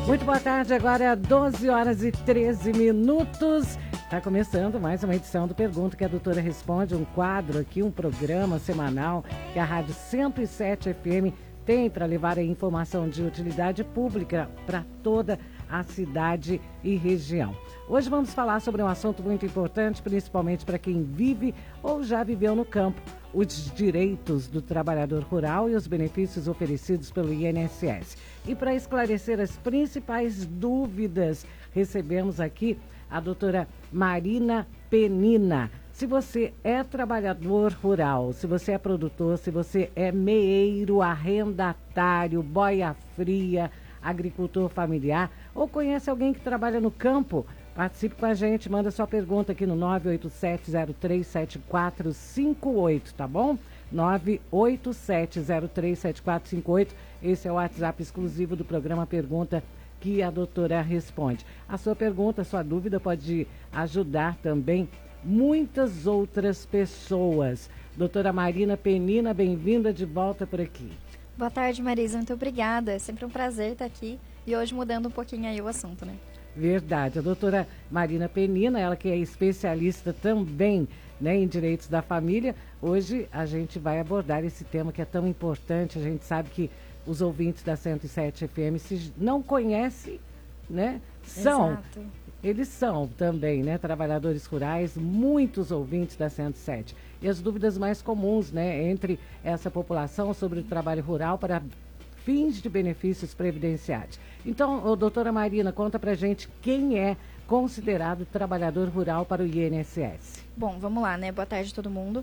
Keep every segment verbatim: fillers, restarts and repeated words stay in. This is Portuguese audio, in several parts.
Muito boa tarde, agora é doze horas e treze minutos. Está começando mais uma edição do Pergunta que a Doutora Responde, um quadro aqui, um programa semanal que a Rádio cento e sete F M tem para levar a informação de utilidade pública para toda a cidade e região. Hoje vamos falar sobre um assunto muito importante, principalmente para quem vive ou já viveu no campo, os direitos do trabalhador rural e os benefícios oferecidos pelo I N S S. E para esclarecer as principais dúvidas, recebemos aqui a doutora Marina Penina. Se você é trabalhador rural, se você é produtor, se você é meeiro, arrendatário, boia fria, agricultor familiar ou conhece alguém que trabalha no campo, participe com a gente, manda sua pergunta aqui no nove oito sete zero três sete quatro cinco oito, tá bom? nove oito sete zero três sete quatro cinco oito, esse é o WhatsApp exclusivo do programa Pergunta que a doutora responde. A sua pergunta, a sua dúvida pode ajudar também muitas outras pessoas. Doutora Marina Penina, bem-vinda de volta por aqui. Boa tarde, Marisa, muito obrigada. É sempre um prazer estar aqui e hoje mudando um pouquinho aí o assunto, né? Verdade. A doutora Marina Penina, ela que é especialista também, né, em direitos da família. Hoje a gente vai abordar esse tema que é tão importante. A gente sabe que os ouvintes da cento e sete F M, se não conhecem, né, são... Exato. Eles são também, né, trabalhadores rurais, muitos ouvintes da cento e sete. E as dúvidas mais comuns, né, entre essa população sobre o trabalho rural para fins de benefícios previdenciários. Então, ô, doutora Marina, conta pra gente quem é considerado trabalhador rural para o I N S S. Bom, vamos lá, né? Boa tarde a todo mundo.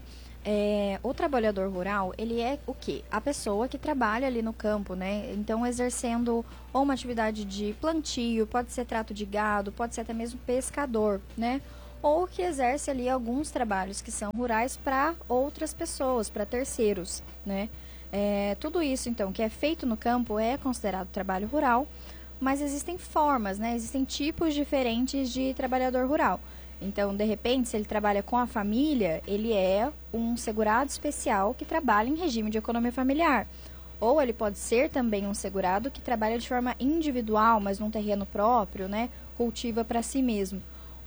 É, o trabalhador rural, ele é o quê? A pessoa que trabalha ali no campo, né? Então, exercendo ou uma atividade de plantio, pode ser trato de gado, pode ser até mesmo pescador, né? Ou que exerce ali alguns trabalhos que são rurais para outras pessoas, para terceiros, né? É, tudo isso, então, que é feito no campo é considerado trabalho rural, mas existem formas, né? Existem tipos diferentes de trabalhador rural. Então, de repente, se ele trabalha com a família, ele é um segurado especial que trabalha em regime de economia familiar. Ou ele pode ser também um segurado que trabalha de forma individual, mas num terreno próprio, né? Cultiva para si mesmo.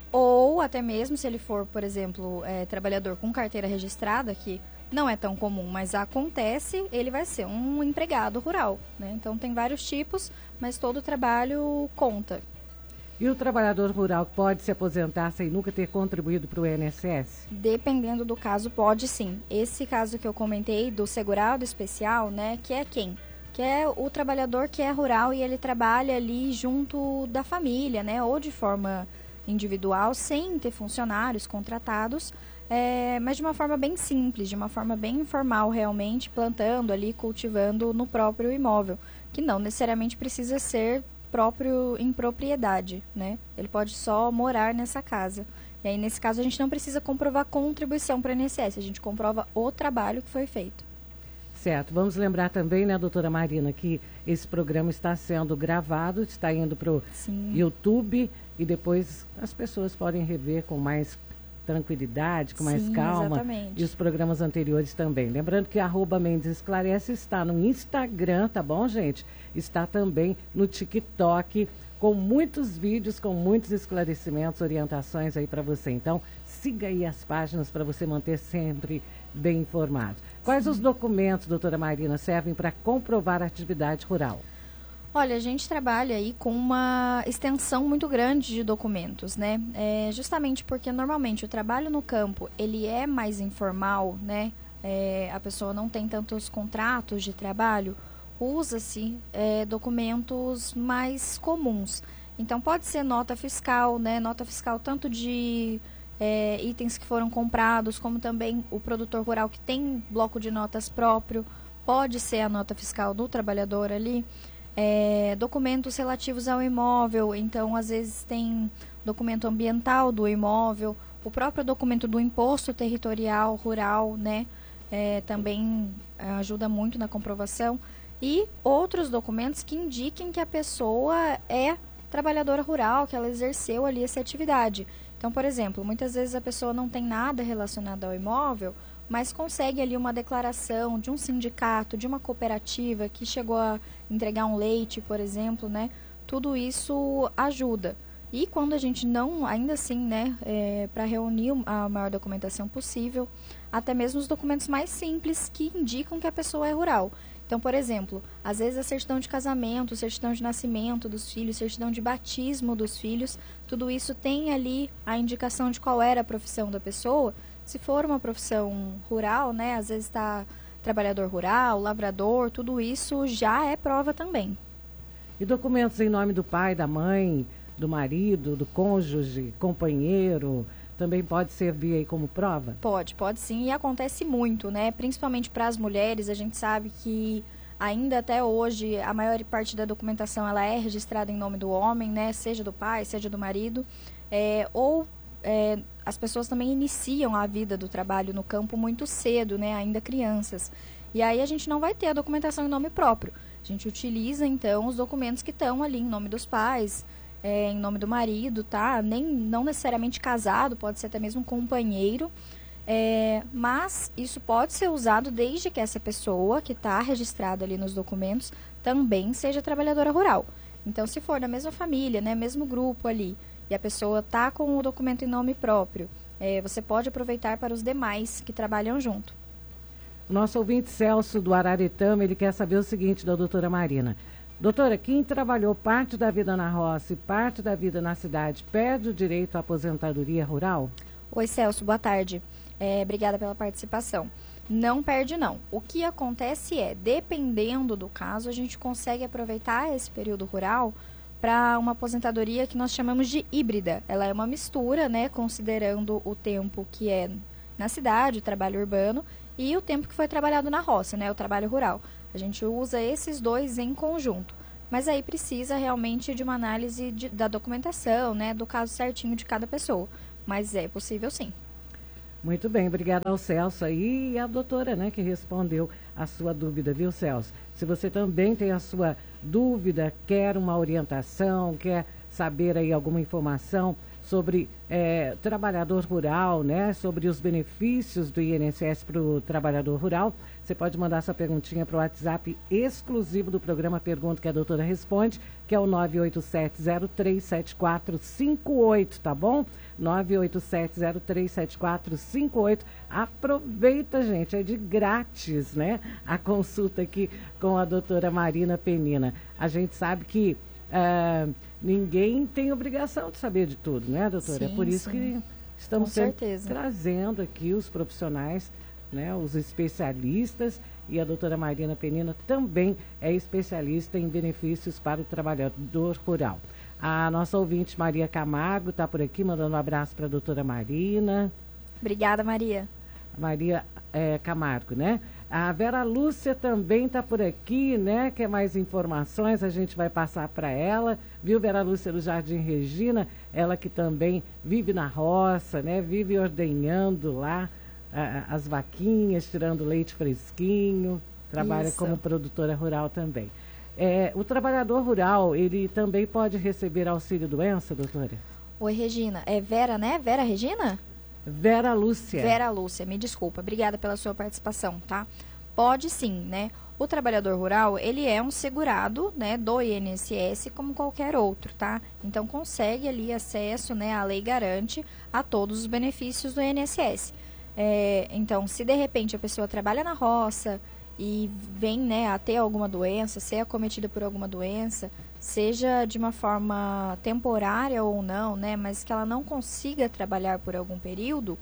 Ou até mesmo se ele for, por exemplo, é, trabalhador com carteira registrada, que não é tão comum, mas acontece, ele vai ser um empregado rural, né? Então, tem vários tipos, mas todo trabalho conta. E o trabalhador rural pode se aposentar sem nunca ter contribuído para o I N S S? Dependendo do caso, pode sim. Esse caso que eu comentei do segurado especial, né, que é quem? Que é o trabalhador que é rural e ele trabalha ali junto da família, né, ou de forma individual, sem ter funcionários contratados, é, mas de uma forma bem simples, de uma forma bem informal realmente, plantando ali, cultivando no próprio imóvel, que não necessariamente precisa ser próprio em propriedade, né? Ele pode só morar nessa casa. E aí, nesse caso, a gente não precisa comprovar contribuição para o I N S S, a gente comprova o trabalho que foi feito. Certo. Vamos lembrar também, né, doutora Marina, que esse programa está sendo gravado, está indo para o YouTube e depois as pessoas podem rever com mais tranquilidade, com mais Sim, calma. Exatamente. E os programas anteriores também. Lembrando que arroba Mendes Esclarece está no Instagram, tá bom, gente? Está também no TikTok, com muitos vídeos, com muitos esclarecimentos, orientações aí para você. Então, siga aí as páginas para você manter sempre bem informado. Quais Sim. os documentos, doutora Marina, servem para comprovar a atividade rural? Olha, a gente trabalha aí com uma extensão muito grande de documentos, né? É, justamente porque normalmente o trabalho no campo, ele é mais informal, né? É, a pessoa não tem tantos contratos de trabalho, usa-se é, documentos mais comuns. Então, pode ser nota fiscal, né? Nota fiscal tanto de é, itens que foram comprados, como também o produtor rural que tem bloco de notas próprio, pode ser a nota fiscal do trabalhador ali. É, documentos relativos ao imóvel, então às vezes tem documento ambiental do imóvel, o próprio documento do imposto territorial rural, né, é, também ajuda muito na comprovação, e outros documentos que indiquem que a pessoa é trabalhadora rural, que ela exerceu ali essa atividade. Então, por exemplo, muitas vezes a pessoa não tem nada relacionado ao imóvel, mas consegue ali uma declaração de um sindicato, de uma cooperativa que chegou a entregar um leite, por exemplo, né, tudo isso ajuda. E quando a gente não, ainda assim, né, é, para reunir a maior documentação possível, até mesmo os documentos mais simples que indicam que a pessoa é rural. Então, por exemplo, às vezes a certidão de casamento, certidão de nascimento dos filhos, certidão de batismo dos filhos, tudo isso tem ali a indicação de qual era a profissão da pessoa. Se for uma profissão rural, né, às vezes está trabalhador rural, lavrador, tudo isso já é prova também. E documentos em nome do pai, da mãe, do marido, do cônjuge, companheiro, também pode servir aí como prova? Pode, pode sim, e acontece muito, né? Principalmente para as mulheres, a gente sabe que ainda até hoje a maior parte da documentação ela é registrada em nome do homem, né? Seja do pai, seja do marido, é, ou é, as pessoas também iniciam a vida do trabalho no campo muito cedo, né? Ainda crianças. E aí a gente não vai ter a documentação em nome próprio. A gente utiliza então os documentos que estão ali em nome dos pais, É, em nome do marido, tá? Nem, não necessariamente casado, pode ser até mesmo um companheiro, é, mas isso pode ser usado desde que essa pessoa que está registrada ali nos documentos também seja trabalhadora rural. Então, se for da mesma família, né, mesmo grupo ali, e a pessoa está com o documento em nome próprio, é, você pode aproveitar para os demais que trabalham junto. O nosso ouvinte Celso do Araretama, ele quer saber o seguinte da doutora Marina. Doutora, quem trabalhou parte da vida na roça e parte da vida na cidade perde o direito à aposentadoria rural? Oi, Celso, boa tarde. É, obrigada pela participação. Não perde, não. O que acontece é, dependendo do caso, a gente consegue aproveitar esse período rural para uma aposentadoria que nós chamamos de híbrida. Ela é uma mistura, né, considerando o tempo que é na cidade, o trabalho urbano, e o tempo que foi trabalhado na roça, né, o trabalho rural. A gente usa esses dois em conjunto, mas aí precisa realmente de uma análise de, da documentação, né, do caso certinho de cada pessoa, mas é possível sim. Muito bem, obrigada ao Celso aí e a doutora, né, que respondeu a sua dúvida, viu, Celso? Se você também tem a sua dúvida, quer uma orientação, quer saber aí alguma informação sobre é, trabalhador rural, né, sobre os benefícios do I N S S para o trabalhador rural, você pode mandar sua perguntinha para o WhatsApp exclusivo do programa Pergunta que a Doutora Responde, que é o nove oito sete zero três sete quatro cinco oito, tá bom? nove oito sete zero três sete quatro cinco oito. Aproveita, gente, é de grátis, né? A consulta aqui com a doutora Marina Penina. A gente sabe que uh, ninguém tem obrigação de saber de tudo, né, doutora? Sim, é por isso sim. que estamos sempre trazendo aqui os profissionais, né, os especialistas, e a doutora Marina Penina também é especialista em benefícios para o trabalhador rural. A nossa ouvinte Maria Camargo está por aqui, mandando um abraço para a doutora Marina. Obrigada, Maria. Maria é, Camargo, né? A Vera Lúcia também está por aqui, né? Quer mais informações? A gente vai passar para ela. Viu, Vera Lúcia do Jardim Regina? Ela que também vive na roça, né? Vive ordenhando lá a, as vaquinhas, tirando leite fresquinho. Trabalha Isso. como produtora rural também. É, o trabalhador rural, ele também pode receber auxílio-doença, doutora? Oi, Regina. É Vera, né? Vera Regina? Vera Lúcia. Vera Lúcia, me desculpa. Obrigada pela sua participação, tá? Pode sim, né? O trabalhador rural, ele é um segurado, né, do I N S S como qualquer outro, tá? Então, consegue ali acesso, né, a lei garante a todos os benefícios do I N S S. É, então, se de repente a pessoa trabalha na roça e vem, né, a ter alguma doença, ser acometida por alguma doença, seja de uma forma temporária ou não, né, mas que ela não consiga trabalhar por algum período,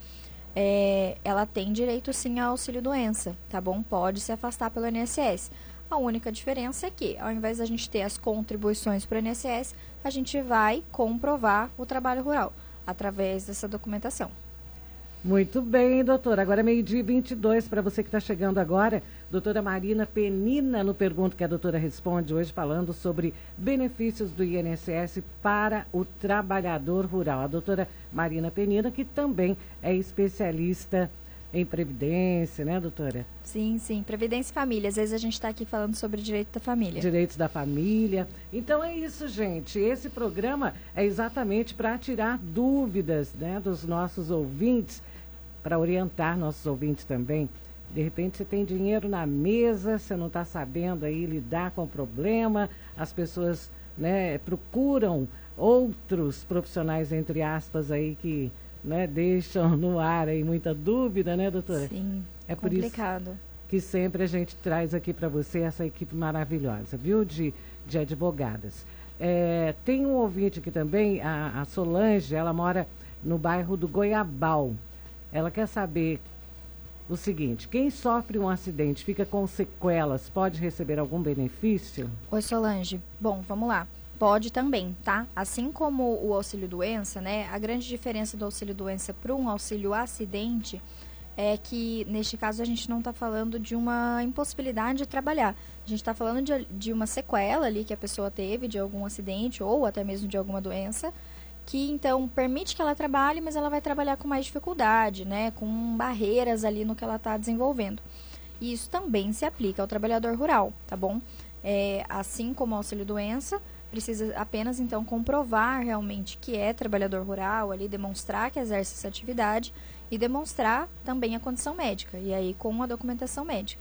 é, ela tem direito sim a auxílio-doença, tá bom? Pode se afastar pelo I N S S. A única diferença é que, ao invés da gente ter as contribuições para o I N S S, a gente vai comprovar o trabalho rural através dessa documentação. Muito bem, doutora. Agora é meio-dia e vinte e dois, para você que está chegando agora. Doutora Marina Penina, no Pergunta que a Doutora Responde, hoje falando sobre benefícios do I N S S para o trabalhador rural. A doutora Marina Penina, que também é especialista em previdência, né, doutora? Sim, sim. Previdência e família. Às vezes a gente está aqui falando sobre direito da família. Direitos da família. Então é isso, gente. Esse programa é exatamente para tirar dúvidas, né, dos nossos ouvintes, para orientar nossos ouvintes também. De repente você tem dinheiro na mesa, você não está sabendo aí lidar com o problema, as pessoas né, procuram outros profissionais, entre aspas, aí que, né, deixam no ar aí muita dúvida, né, doutora? Sim, é complicado. Por isso que sempre a gente traz aqui para você essa equipe maravilhosa, viu, de, de advogadas. É, tem um ouvinte aqui também, a, a Solange, ela mora no bairro do Goiabal. Ela quer saber o seguinte: quem sofre um acidente, fica com sequelas, pode receber algum benefício? Oi, Solange. Bom, vamos lá. Pode também, tá? Assim como o auxílio-doença, né? A grande diferença do auxílio-doença para um auxílio-acidente é que, neste caso, a gente não está falando de uma impossibilidade de trabalhar. A gente está falando de, de uma sequela ali que a pessoa teve de algum acidente ou até mesmo de alguma doença, que, então, permite que ela trabalhe, mas ela vai trabalhar com mais dificuldade, né? Com barreiras ali no que ela está desenvolvendo. E isso também se aplica ao trabalhador rural, tá bom? É, assim como o auxílio-doença, precisa apenas, então, comprovar realmente que é trabalhador rural, ali, demonstrar que exerce essa atividade e demonstrar também a condição médica, e aí com a documentação médica.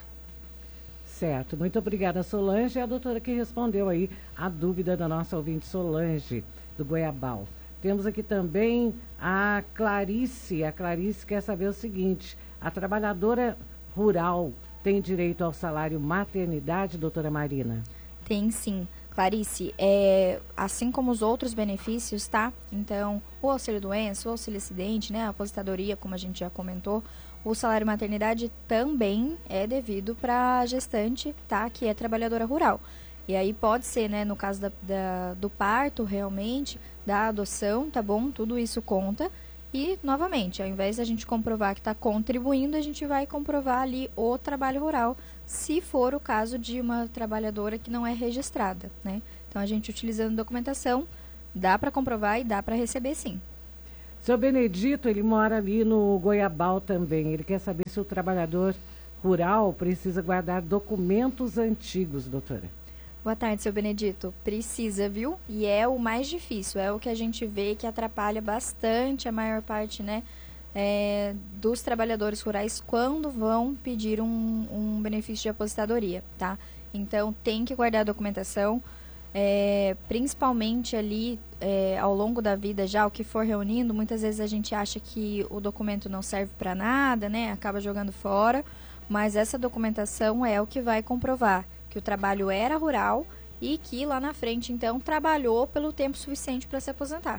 Certo, muito obrigada, Solange, a doutora que respondeu aí a dúvida da nossa ouvinte Solange, do Goiabal. Temos aqui também a Clarice, a Clarice quer saber o seguinte: a trabalhadora rural tem direito ao salário maternidade, doutora Marina? Tem sim. Clarice, é, assim como os outros benefícios, tá? Então, o auxílio-doença, o auxílio-acidente, né? A aposentadoria, como a gente já comentou, o salário maternidade também é devido para a gestante, tá? Que é trabalhadora rural. E aí pode ser, né? No caso da, da, do parto, realmente, da adoção, tá bom? Tudo isso conta. E, novamente, ao invés da gente comprovar que está contribuindo, a gente vai comprovar ali o trabalho rural, se for o caso de uma trabalhadora que não é registrada, né? Então, a gente utilizando documentação, dá para comprovar e dá para receber sim. Seu Benedito, ele mora ali no Goiabal também. Ele quer saber se o trabalhador rural precisa guardar documentos antigos, doutora. Boa tarde, seu Benedito. Precisa, viu? E é o mais difícil, é o que a gente vê que atrapalha bastante a maior parte, né, é, dos trabalhadores rurais quando vão pedir um, um benefício de aposentadoria, tá? Então, tem que guardar a documentação, é, principalmente ali é, ao longo da vida já, o que for reunindo, muitas vezes a gente acha que o documento não serve para nada, né, acaba jogando fora, mas essa documentação é o que vai comprovar que o trabalho era rural e que lá na frente, então, trabalhou pelo tempo suficiente para se aposentar.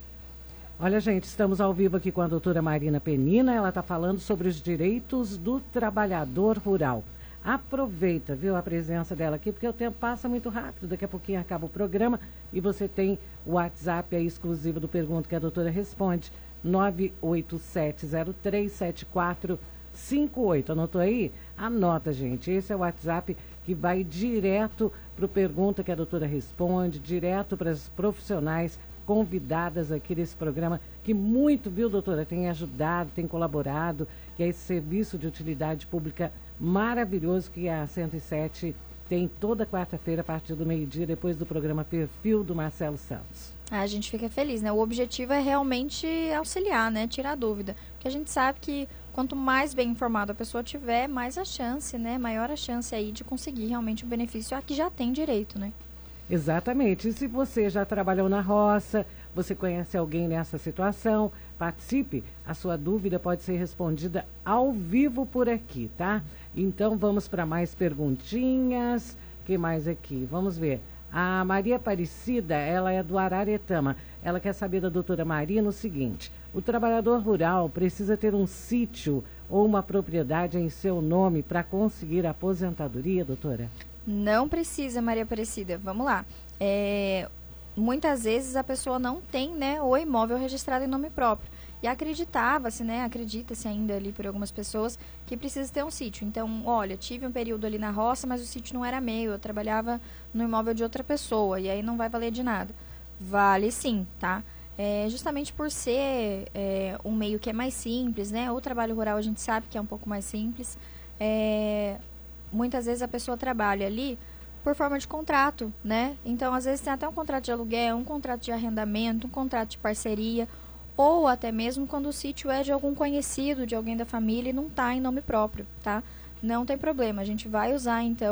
Olha, gente, estamos ao vivo aqui com a doutora Marina Penina. Ela está falando sobre os direitos do trabalhador rural. Aproveita, viu, a presença dela aqui, porque o tempo passa muito rápido. Daqui a pouquinho acaba o programa e você tem o WhatsApp aí exclusivo do Pergunta que a doutora responde, nove oito sete zero três sete quatro cinco oito. Anotou aí? Anota, gente. Esse é o WhatsApp que vai direto para o Pergunta que a doutora responde, direto para as profissionais convidadas aqui desse programa, que muito, viu, doutora, tem ajudado, tem colaborado, que é esse serviço de utilidade pública maravilhoso que a cento e sete tem toda quarta-feira, a partir do meio-dia, depois do programa Perfil do Marcelo Santos. A gente fica feliz, né? O objetivo é realmente auxiliar, né? Tirar dúvida. Porque a gente sabe que quanto mais bem informada a pessoa tiver, mais a chance, né? Maior a chance aí de conseguir realmente o benefício a que já tem direito, né? Exatamente. E se você já trabalhou na roça, você conhece alguém nessa situação, participe. A sua dúvida pode ser respondida ao vivo por aqui, tá? Então vamos para mais perguntinhas. O que mais aqui? Vamos ver. A Maria Aparecida, ela é do Araretama. Ela quer saber da doutora Marina o seguinte: o trabalhador rural precisa ter um sítio ou uma propriedade em seu nome para conseguir a aposentadoria, doutora? Não precisa, Maria Aparecida. Vamos lá. É, muitas vezes a pessoa não tem, né, o imóvel registrado em nome próprio. E acreditava-se, né, acredita-se ainda ali por algumas pessoas que precisa ter um sítio. Então, olha, tive um período ali na roça, mas o sítio não era meu, eu trabalhava no imóvel de outra pessoa, e aí não vai valer de nada. Vale sim, tá? É, justamente por ser é, um meio que é mais simples, né? O trabalho rural a gente sabe que é um pouco mais simples. É, muitas vezes a pessoa trabalha ali por forma de contrato, né? Então, às vezes tem até um contrato de aluguel, um contrato de arrendamento, um contrato de parceria, ou até mesmo quando o sítio é de algum conhecido, de alguém da família e não está em nome próprio, tá? Não tem problema, a gente vai usar, então,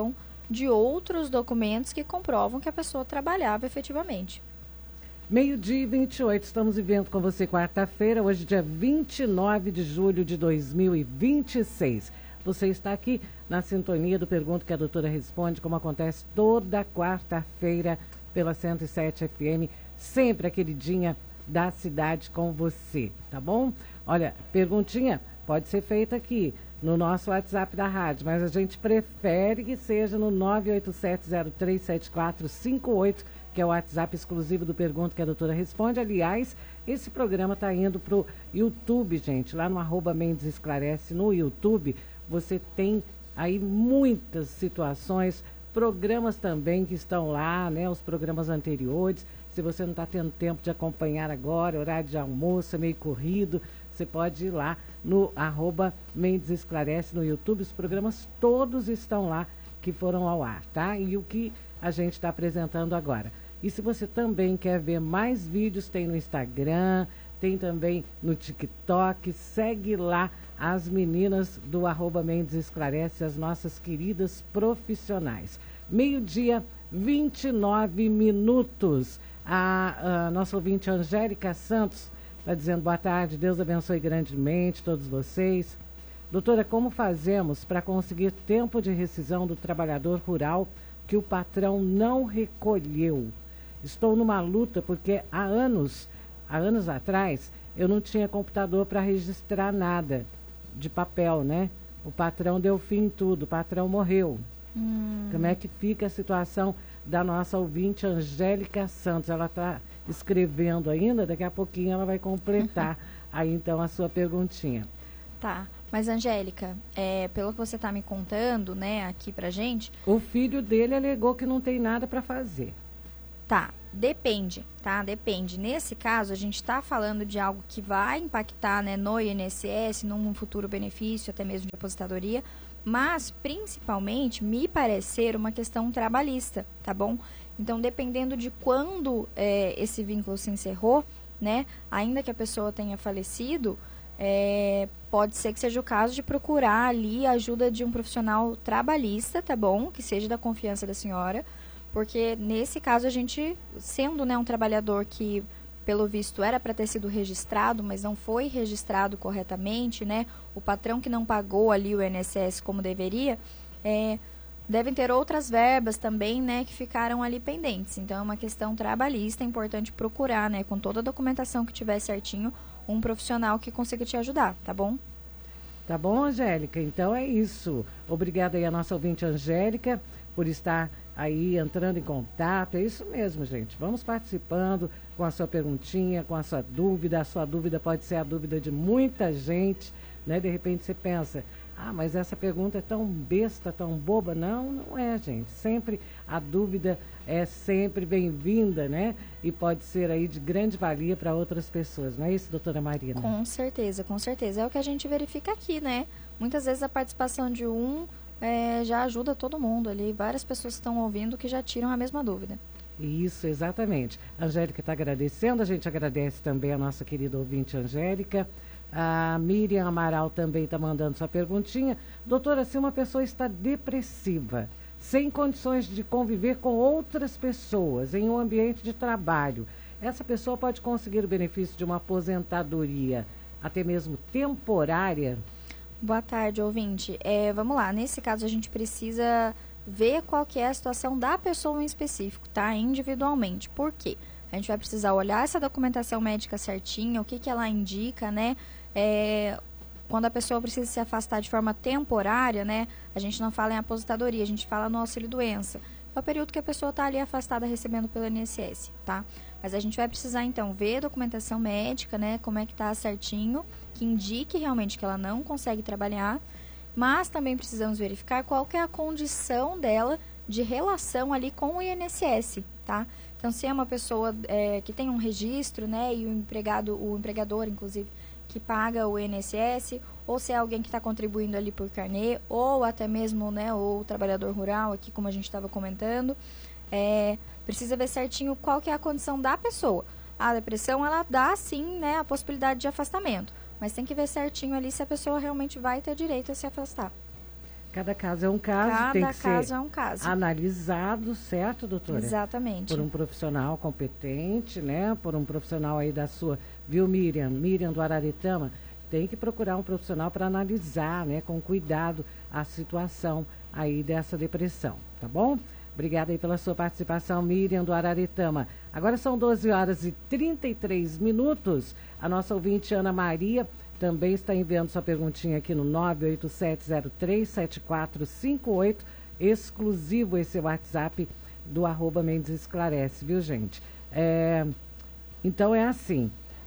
de outros documentos que comprovam que a pessoa trabalhava efetivamente. Meio-dia e vinte e oito, estamos vivendo com você quarta-feira, hoje dia vinte e nove de julho de dois mil e vinte e seis. Você está aqui na sintonia do Pergunta que a Doutora Responde, como acontece toda quarta-feira pela cento e sete F M, sempre a queridinha da cidade com você, tá bom? Olha, perguntinha pode ser feita aqui no nosso WhatsApp da rádio, mas a gente prefere que seja no nove oito sete zero três sete quatro cinco oito, que é o WhatsApp exclusivo do Pergunta que a Doutora Responde. Aliás, esse programa está indo para o YouTube, gente, lá no arroba Mendes Esclarece no YouTube. Você tem aí muitas situações, programas também que estão lá, né, os programas anteriores. Se você não está tendo tempo de acompanhar agora, horário de almoço, meio corrido, você pode ir lá no arroba Mendes Esclarece no YouTube. Os programas todos estão lá que foram ao ar, tá? E o que a gente está apresentando agora. E se você também quer ver mais vídeos, tem no Instagram, tem também no TikTok. Segue lá as meninas do arroba Mendes Esclarece, as nossas queridas profissionais. Meio-dia, vinte e nove minutos. A, a nossa ouvinte Angélica Santos está dizendo boa tarde, Deus abençoe grandemente todos vocês. Doutora, como fazemos para conseguir tempo de rescisão do trabalhador rural que o patrão não recolheu? Estou numa luta porque há anos, há anos atrás, eu não tinha computador para registrar nada de papel, né? O patrão deu fim em tudo, o patrão morreu. Hum. Como é que fica a situação da nossa ouvinte Angélica Santos? Ela está escrevendo ainda, daqui a pouquinho ela vai completar aí então a sua perguntinha. Tá, mas Angélica, é, pelo que você está me contando, né, aqui pra gente... O filho dele alegou que não tem nada para fazer. Tá, depende, tá? Depende. Nesse caso, a gente está falando de algo que vai impactar, né, no I N S S, num futuro benefício, até mesmo de aposentadoria, mas, principalmente, me parece ser uma questão trabalhista, tá bom? Então, dependendo de quando é, esse vínculo se encerrou, né, ainda que a pessoa tenha falecido, é, pode ser que seja o caso de procurar ali a ajuda de um profissional trabalhista, tá bom? Que seja da confiança da senhora, porque nesse caso a gente, sendo, né, um trabalhador que, pelo visto, era para ter sido registrado, mas não foi registrado corretamente, né, o patrão que não pagou ali o I N S S como deveria, é, devem ter outras verbas também, né, que ficaram ali pendentes. Então, é uma questão trabalhista, é importante procurar, né, com toda a documentação que tiver certinho, um profissional que consiga te ajudar, tá bom? Tá bom, Angélica? Então é isso. Obrigada aí a nossa ouvinte Angélica por estar aí entrando em contato. É isso mesmo, gente. Vamos participando com a sua perguntinha, com a sua dúvida. A sua dúvida pode ser a dúvida de muita gente, né? De repente você pensa, ah, mas essa pergunta é tão besta, tão boba. Não, não é, gente. Sempre a dúvida é sempre bem-vinda, né? E pode ser aí de grande valia para outras pessoas. Não é isso, doutora Marina? Com certeza, com certeza. É o que a gente verifica aqui, né? Muitas vezes a participação de um é, já ajuda todo mundo ali. Várias pessoas que estão ouvindo que já tiram a mesma dúvida. Isso, exatamente. A Angélica está agradecendo, a gente agradece também a nossa querida ouvinte Angélica. A Miriam Amaral também está mandando sua perguntinha. Doutora, se uma pessoa está depressiva, sem condições de conviver com outras pessoas em um ambiente de trabalho, essa pessoa pode conseguir o benefício de uma aposentadoria, até mesmo temporária? Boa tarde, ouvinte. É, vamos lá, nesse caso a gente precisa ver qual que é a situação da pessoa em específico, tá? Individualmente. Por quê? A gente vai precisar olhar essa documentação médica certinha, o que que ela indica, né? É, quando a pessoa precisa se afastar de forma temporária, né? A gente não fala em aposentadoria, a gente fala no auxílio-doença. É o período que a pessoa está ali afastada recebendo pelo I N S S, tá? Mas a gente vai precisar, então, ver a documentação médica, né? Como é que tá certinho, que indique realmente que ela não consegue trabalhar. Mas também precisamos verificar qual que é a condição dela de relação ali com o I N S S, tá? Então, se é uma pessoa é, que tem um registro, né? E o empregado, o empregador, inclusive, que paga o I N S S, ou se é alguém que está contribuindo ali por carnê, ou até mesmo, né, o trabalhador rural, aqui como a gente estava comentando, é, precisa ver certinho qual que é a condição da pessoa. A depressão, ela dá, sim, né, a possibilidade de afastamento, mas tem que ver certinho ali se a pessoa realmente vai ter direito a se afastar. Cada caso é um caso, Cada tem que caso ser é um caso. analisado, certo, doutora? Exatamente. Por um profissional competente, né? Por um profissional aí da sua, viu, Miriam? Miriam do Araritama, tem que procurar um profissional para analisar, né, com cuidado, a situação aí dessa depressão, tá bom? Obrigada aí pela sua participação, Miriam do Araritama. Agora são doze horas e trinta e três minutos. A nossa ouvinte Ana Maria também está enviando sua perguntinha aqui no nove oito sete zero três sete quatro cinco oito, exclusivo esse WhatsApp do arroba Mendes Esclarece, viu, gente? É, então é assim,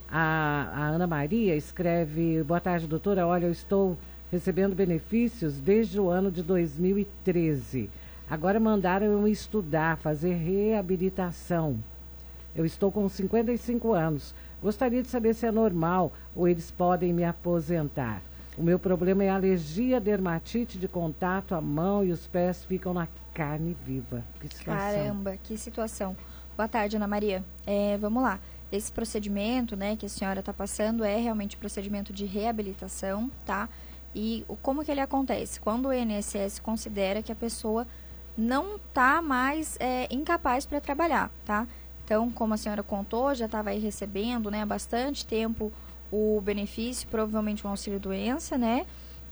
a, a Ana Maria escreve: boa tarde, doutora, olha, eu estou recebendo benefícios desde o ano de dois mil e treze. Agora mandaram eu estudar, fazer reabilitação. Eu estou com cinquenta e cinco anos. Gostaria de saber se é normal ou eles podem me aposentar. O meu problema é alergia, dermatite de contato, a mão e os pés ficam na carne viva. Que situação. Caramba, que situação. Boa tarde, Ana Maria. É, vamos lá. Esse procedimento, né, que a senhora está passando é realmente procedimento de reabilitação, tá? E o, como que ele acontece? Quando o I N S S considera que a pessoa não está mais é, incapaz para trabalhar, tá? Então, como a senhora contou, já estava aí recebendo, né, há bastante tempo o benefício, provavelmente um auxílio-doença, né?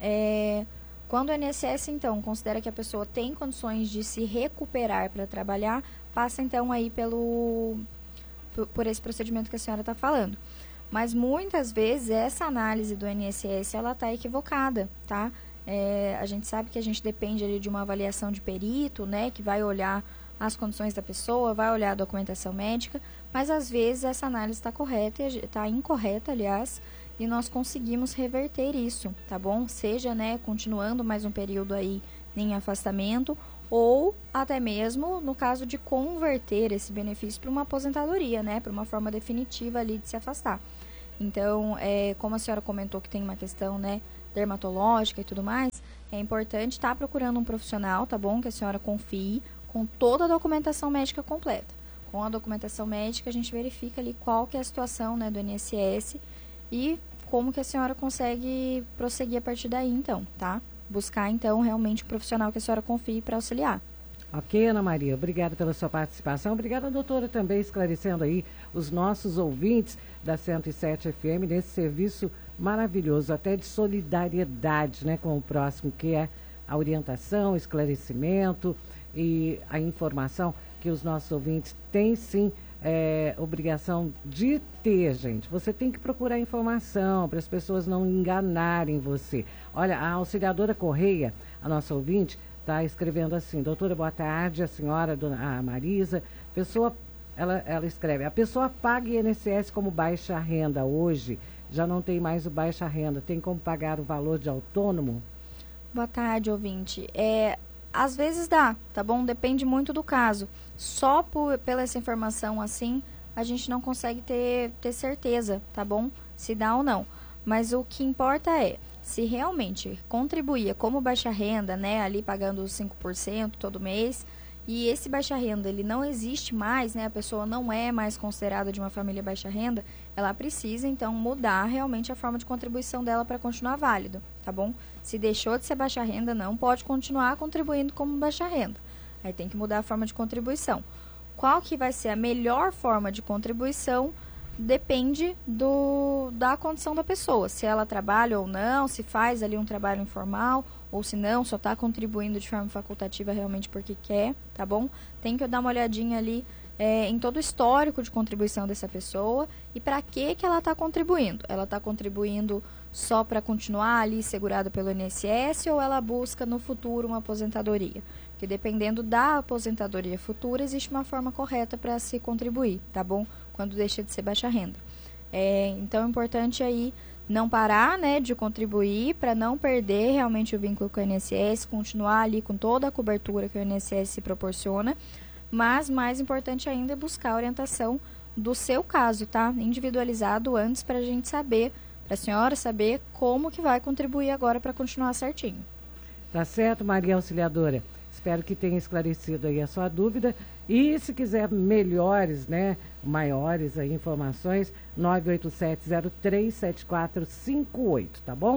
É, quando o I N S S, então, considera que a pessoa tem condições de se recuperar para trabalhar, passa, então, aí pelo, por, por esse procedimento que a senhora está falando. Mas, muitas vezes, essa análise do I N S S, ela está equivocada, tá? É, a gente sabe que a gente depende ali de uma avaliação de perito, né, que vai olhar as condições da pessoa, vai olhar a documentação médica, mas às vezes essa análise está correta, está incorreta, aliás, e nós conseguimos reverter isso, tá bom? Seja, né, continuando mais um período aí em afastamento, ou até mesmo no caso de converter esse benefício para uma aposentadoria, né, para uma forma definitiva ali de se afastar. Então, é, como a senhora comentou que tem uma questão, né, dermatológica e tudo mais, é importante estar procurando um profissional, tá bom? Que a senhora confie, com toda a documentação médica completa. Com a documentação médica, a gente verifica ali qual que é a situação, né, do I N S S e como que a senhora consegue prosseguir a partir daí, então, tá? Buscar, então, realmente um profissional que a senhora confie para auxiliar. Ok, Ana Maria, obrigada pela sua participação. Obrigada, doutora, também esclarecendo aí os nossos ouvintes da cento e sete F M nesse serviço maravilhoso, até de solidariedade, né, com o próximo, que é a orientação, esclarecimento e a informação que os nossos ouvintes têm, sim, é, obrigação de ter, gente. Você tem que procurar informação para as pessoas não enganarem você. Olha, a auxiliadora Correia, a nossa ouvinte, está escrevendo assim: doutora, boa tarde, a senhora, dona, a Marisa, pessoa, ela, ela escreve, a pessoa paga I N S S como baixa renda hoje, já não tem mais o baixa renda, tem como pagar o valor de autônomo? Boa tarde, ouvinte. É, às vezes dá, tá bom? Depende muito do caso. Só por, pela essa informação assim, a gente não consegue ter, ter certeza, tá bom? Se dá ou não. Mas o que importa é, se realmente contribuía como baixa renda, né, ali pagando os cinco por cento todo mês, e esse baixa renda ele não existe mais, né, a pessoa não é mais considerada de uma família baixa renda, ela precisa então mudar realmente a forma de contribuição dela para continuar válido, tá bom? Se deixou de ser baixa renda, não pode continuar contribuindo como baixa renda. Aí tem que mudar a forma de contribuição. Qual que vai ser a melhor forma de contribuição? Depende do, da condição da pessoa, se ela trabalha ou não, se faz ali um trabalho informal, ou se não, só está contribuindo de forma facultativa realmente porque quer, tá bom? Tem que dar uma olhadinha ali é, em todo o histórico de contribuição dessa pessoa e para que que ela está contribuindo. Ela está contribuindo só para continuar ali segurada pelo I N S S ou ela busca no futuro uma aposentadoria? Porque dependendo da aposentadoria futura, existe uma forma correta para se contribuir, tá bom? Quando deixa de ser baixa renda. É, então é importante aí não parar, né, de contribuir para não perder realmente o vínculo com o I N S S, continuar ali com toda a cobertura que o I N S S proporciona, mas mais importante ainda é buscar a orientação do seu caso, tá? Individualizado antes para a gente saber, para a senhora saber como que vai contribuir agora para continuar certinho. Tá certo, Maria Auxiliadora? Espero que tenha esclarecido aí a sua dúvida. E se quiser melhores, né, maiores aí informações, nove oito sete zero três sete quatro cinco oito, tá bom?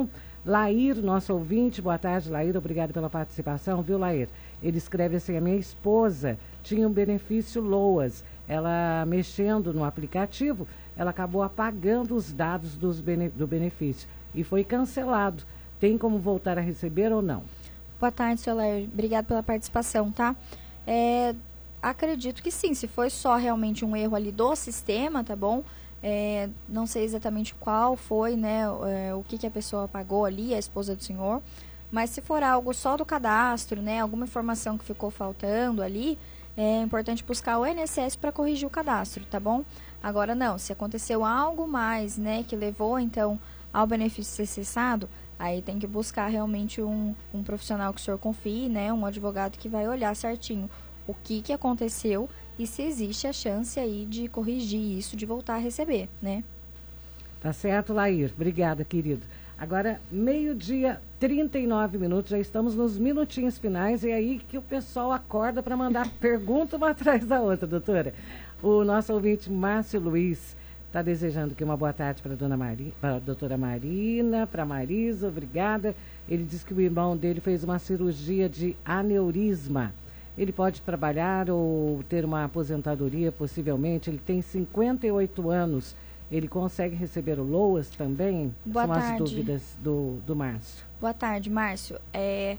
Lair, nosso ouvinte, boa tarde, Lair, obrigado pela participação, viu, Lair? Ele escreve assim, a minha esposa tinha um benefício LOAS, ela mexendo no aplicativo, ela acabou apagando os dados dos bene, do benefício e foi cancelado. Tem como voltar a receber ou não? Boa tarde, senhor Lair, obrigado pela participação, tá? É, acredito que sim, se foi só realmente um erro ali do sistema, tá bom? É, não sei exatamente qual foi, né, é, o que, que a pessoa pagou ali, a esposa do senhor, mas se for algo só do cadastro, né, alguma informação que ficou faltando ali, é importante buscar o I N S S para corrigir o cadastro, tá bom? Agora não, se aconteceu algo mais, né, que levou então ao benefício ser cessado, aí tem que buscar realmente um, um profissional que o senhor confie, né, um advogado que vai olhar certinho o que, que aconteceu e se existe a chance aí de corrigir isso, de voltar a receber, né? Tá certo, Lair. Obrigada, querido. Agora, meio-dia, trinta e nove minutos, já estamos nos minutinhos finais, e é aí que o pessoal acorda para mandar pergunta uma atrás da outra, doutora. O nosso ouvinte, Márcio Luiz, está desejando que uma boa tarde para a dona Mari, para a doutora Marina, para a Marisa, obrigada. Ele diz que o irmão dele fez uma cirurgia de aneurisma. Ele pode trabalhar ou ter uma aposentadoria, possivelmente. Ele tem cinquenta e oito anos. Ele consegue receber o LOAS também? Boa São tarde. as dúvidas do, do Márcio. Boa tarde, Márcio. É,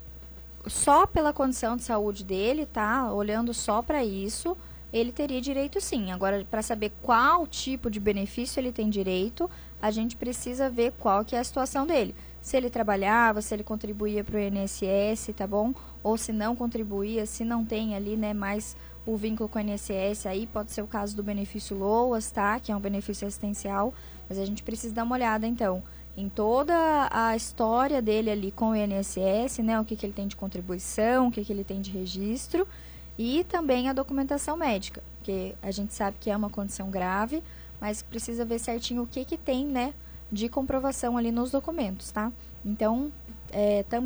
só pela condição de saúde dele, tá? Olhando só para isso, ele teria direito sim. Agora, para saber qual tipo de benefício ele tem direito, a gente precisa ver qual que é a situação dele. Se ele trabalhava, se ele contribuía para o I N S S, tá bom? Ou se não contribuía, se não tem ali, né, mais o vínculo com o I N S S, aí pode ser o caso do benefício LOAS, tá? Que é um benefício assistencial, mas a gente precisa dar uma olhada, então, em toda a história dele ali com o I N S S, né? O que, que ele tem de contribuição, o que, que ele tem de registro e também a documentação médica, porque a gente sabe que é uma condição grave, mas precisa ver certinho o que, que tem, né, de comprovação ali nos documentos, tá? Então, é, também